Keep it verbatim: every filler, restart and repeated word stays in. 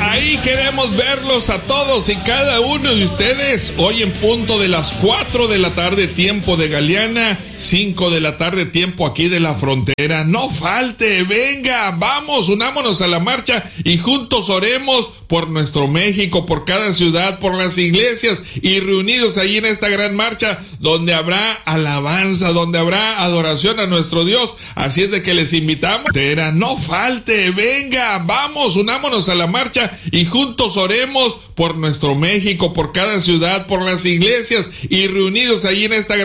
Ahí queremos verlos a todos y cada uno de ustedes. Hoy en punto de las cuatro de la tarde, tiempo de Galeana, cinco de la tarde, tiempo aquí de la frontera. No falte, venga, vamos, unámonos a la marcha y juntos oremos por nuestro México, por cada ciudad, por las iglesias y reunidos ahí en esta gran marcha donde habrá alabanza, donde habrá adoración a nuestro Dios. Así es de que les invitamos. No falte, venga, vamos, unámonos a la marcha y juntos oremos por nuestro México, por cada ciudad, por las iglesias y reunidos ahí en esta